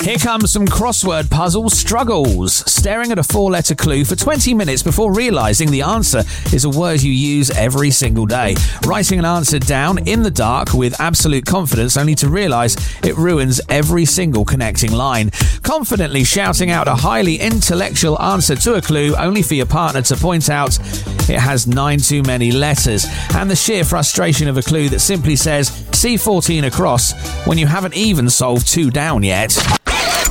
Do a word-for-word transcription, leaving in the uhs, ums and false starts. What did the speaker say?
Here comes some crossword puzzle struggles. Staring at a four-letter clue for twenty minutes before realising the answer is a word you use every single day. Writing an answer down in the dark with absolute confidence only to realise it ruins every single connecting line. Confidently shouting out a highly intellectual answer to a clue only for your partner to point out it has nine too many letters. And the sheer frustration of a clue that simply says C fourteen across when you haven't even solved two down yet.